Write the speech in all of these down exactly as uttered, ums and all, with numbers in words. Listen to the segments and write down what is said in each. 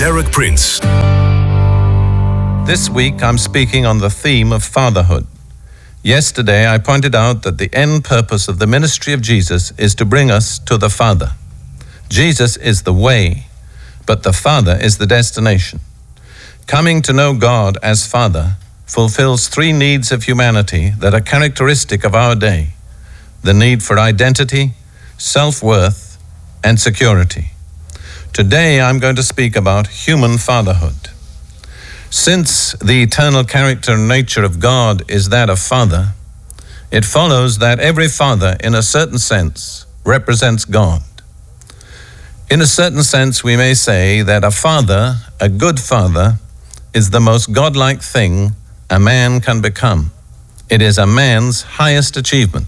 Derek Prince. This week I'm speaking on the theme of fatherhood. Yesterday I pointed out that the end purpose of the ministry of Jesus is to bring us to the Father. Jesus is the way, but the Father is the destination. Coming to know God as Father fulfills three needs of humanity that are characteristic of our day: the need for identity, self-worth, and security. Today I'm going to speak about human fatherhood. Since the eternal character and nature of God is that of Father, it follows that every father, in a certain sense, represents God. In a certain sense, we may say that a father, a good father, is the most godlike thing a man can become. It is a man's highest achievement.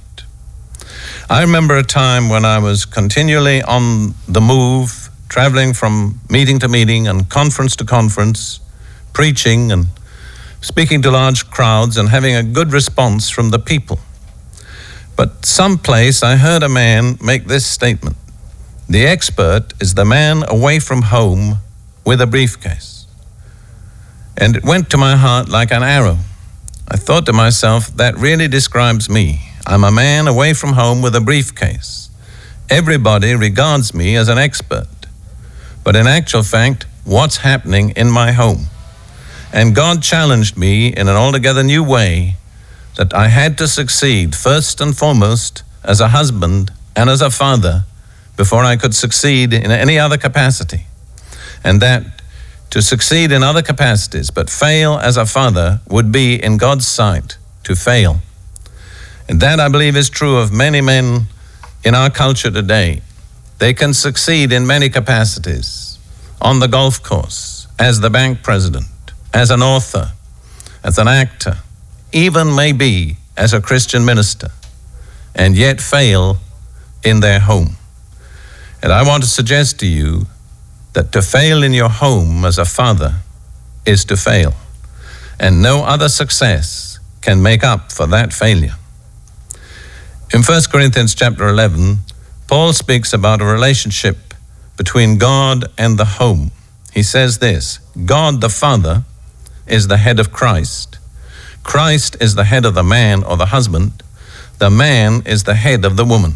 I remember a time when I was continually on the move, traveling from meeting to meeting and conference to conference, preaching and speaking to large crowds and having a good response from the people. But someplace I heard a man make this statement: the expert is the man away from home with a briefcase. And it went to my heart like an arrow. I thought to myself, that really describes me. I'm a man away from home with a briefcase. Everybody regards me as an expert. But in actual fact, what's happening in my home? And God challenged me in an altogether new way that I had to succeed first and foremost as a husband and as a father before I could succeed in any other capacity. And that to succeed in other capacities but fail as a father would be, in God's sight, to fail. And that, I believe, is true of many men in our culture today. They can succeed in many capacities: on the golf course, as the bank president, as an author, as an actor, even maybe as a Christian minister, and yet fail in their home. And I want to suggest to you that to fail in your home as a father is to fail, and no other success can make up for that failure. In First Corinthians chapter eleven, Paul speaks about a relationship between God and the home. He says this: God the Father is the head of Christ. Christ is the head of the man or the husband. The man is the head of the woman.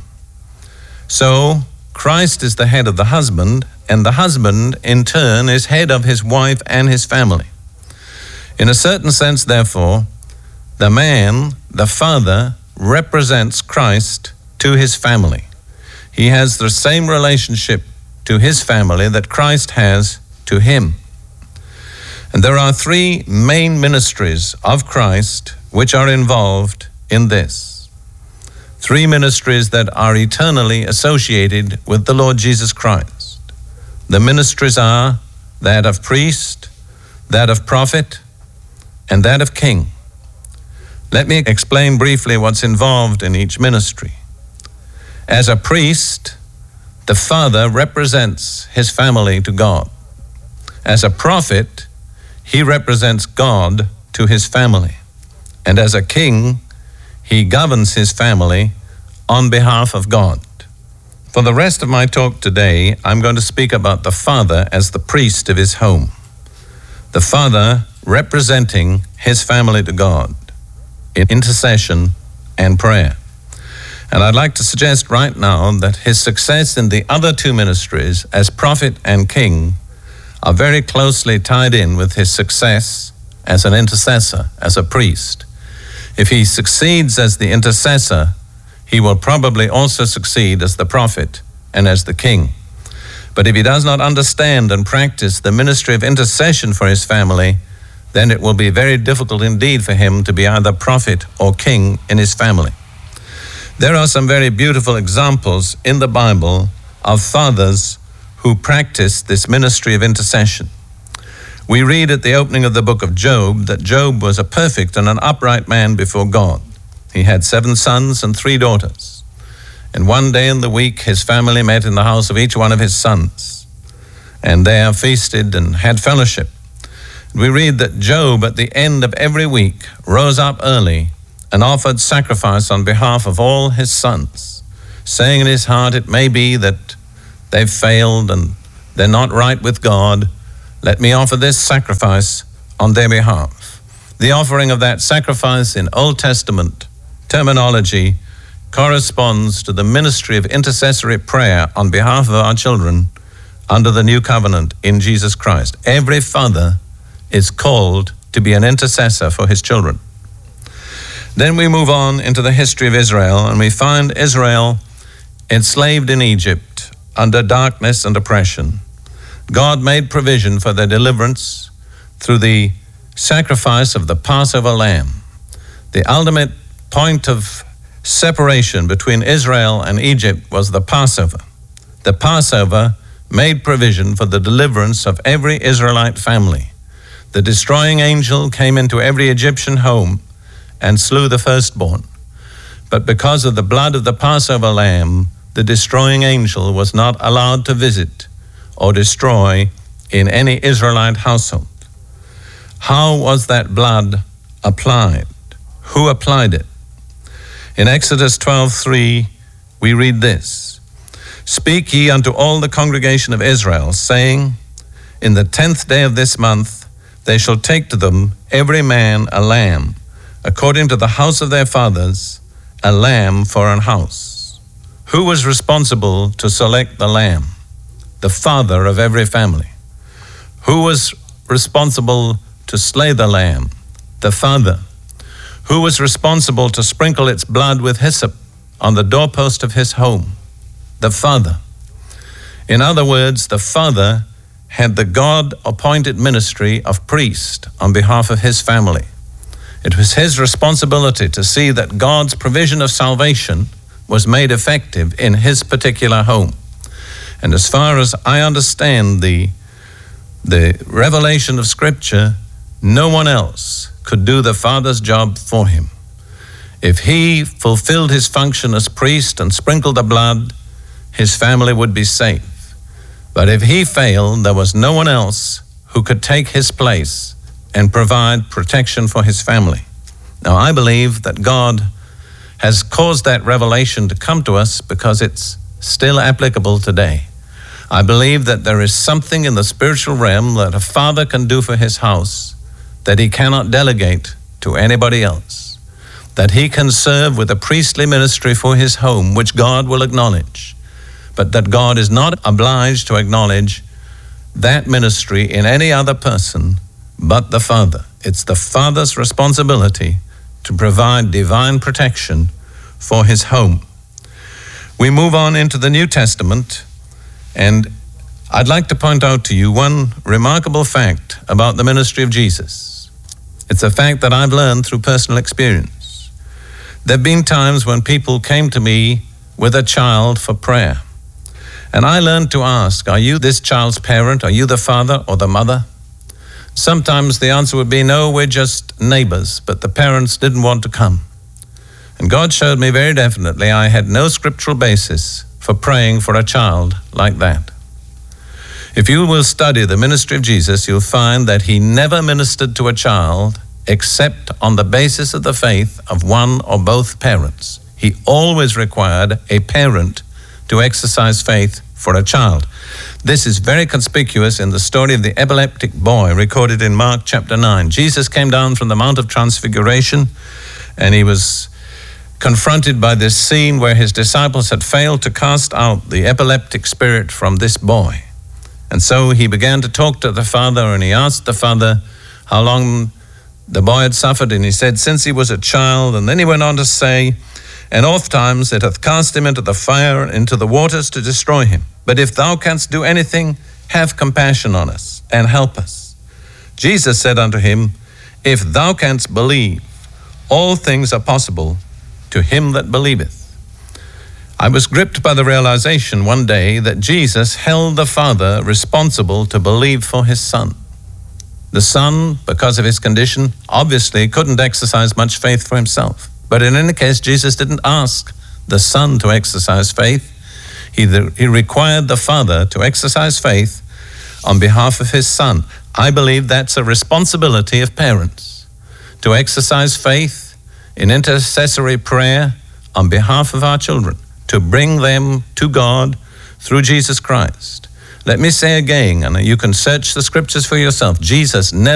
So Christ is the head of the husband, and the husband in turn is head of his wife and his family. In a certain sense, therefore, the man, the father, represents Christ to his family. He has the same relationship to his family that Christ has to him. And there are three main ministries of Christ which are involved in this. Three ministries that are eternally associated with the Lord Jesus Christ. The ministries are that of priest, that of prophet, and that of king. Let me explain briefly what's involved in each ministry. As a priest, the father represents his family to God. As a prophet, he represents God to his family. And as a king, he governs his family on behalf of God. For the rest of my talk today, I'm going to speak about the father as the priest of his home. The father representing his family to God in intercession and prayer. And I'd like to suggest right now that his success in the other two ministries as prophet and king are very closely tied in with his success as an intercessor, as a priest. If he succeeds as the intercessor, he will probably also succeed as the prophet and as the king. But if he does not understand and practice the ministry of intercession for his family, then it will be very difficult indeed for him to be either prophet or king in his family. There are some very beautiful examples in the Bible of fathers who practiced this ministry of intercession. We read at the opening of the book of Job that Job was a perfect and an upright man before God. He had seven sons and three daughters. And one day in the week, his family met in the house of each one of his sons. And there feasted and had fellowship. We read that Job, at the end of every week, rose up early and offered sacrifice on behalf of all his sons, saying in his heart, it may be that they've failed and they're not right with God, Let me offer this sacrifice on their behalf. The offering of that sacrifice in Old Testament terminology corresponds to the ministry of intercessory prayer on behalf of our children under the new covenant in Jesus Christ. Every father is called to be an intercessor for his children. Then we move on into the history of Israel, and we find Israel enslaved in Egypt under darkness and oppression. God made provision for their deliverance through the sacrifice of the Passover lamb. The ultimate point of separation between Israel and Egypt was the Passover. The Passover made provision for the deliverance of every Israelite family. The destroying angel came into every Egyptian home and slew the firstborn. But because of the blood of the Passover lamb, the destroying angel was not allowed to visit or destroy in any Israelite household. How was that blood applied? Who applied it? In Exodus twelve three, we read this: "Speak ye unto all the congregation of Israel, saying, In the tenth day of this month they shall take to them every man a lamb, according to the house of their fathers, a lamb for an house." Who was responsible to select the lamb? The father of every family. Who was responsible to slay the lamb? The father. Who was responsible to sprinkle its blood with hyssop on the doorpost of his home? The father. In other words, the father had the God-appointed ministry of priest on behalf of his family. It was his responsibility to see that God's provision of salvation was made effective in his particular home. And as far as I understand the, the revelation of Scripture, no one else could do the Father's job for him. If he fulfilled his function as priest and sprinkled the blood, his family would be safe. But if he failed, there was no one else who could take his place and provide protection for his family. Now, I believe that God has caused that revelation to come to us because it's still applicable today. I believe that there is something in the spiritual realm that a father can do for his house that he cannot delegate to anybody else, that he can serve with a priestly ministry for his home, which God will acknowledge, but that God is not obliged to acknowledge that ministry in any other person but the Father. It's the Father's responsibility to provide divine protection for his home. We move on into the New Testament, and I'd like to point out to you one remarkable fact about the ministry of Jesus. It's a fact that I've learned through personal experience. There have been times when people came to me with a child for prayer, and I learned to ask, are you this child's parent? Are you the father or the mother? Sometimes the answer would be, no, we're just neighbors, but the parents didn't want to come. And God showed me very definitely I had no scriptural basis for praying for a child like that. If you will study the ministry of Jesus, you'll find that he never ministered to a child except on the basis of the faith of one or both parents. He always required a parent to exercise faith for a child. This is very conspicuous in the story of the epileptic boy recorded in Mark chapter nine. Jesus came down from the Mount of Transfiguration, and he was confronted by this scene where his disciples had failed to cast out the epileptic spirit from this boy. And so he began to talk to the father, and he asked the father how long the boy had suffered, and he said, since he was a child. And then he went on to say, and oft times it hath cast him into the fire, into the waters to destroy him. But if thou canst do anything, have compassion on us and help us. Jesus said unto him, if thou canst believe, all things are possible to him that believeth. I was gripped by the realization one day that Jesus held the Father responsible to believe for his Son. The Son, because of his condition, obviously couldn't exercise much faith for himself. But in any case, Jesus didn't ask the Son to exercise faith. He, he required the Father to exercise faith on behalf of his Son. I believe that's a responsibility of parents, to exercise faith in intercessory prayer on behalf of our children, to bring them to God through Jesus Christ. Let me say again, and you can search the scriptures for yourself, Jesus never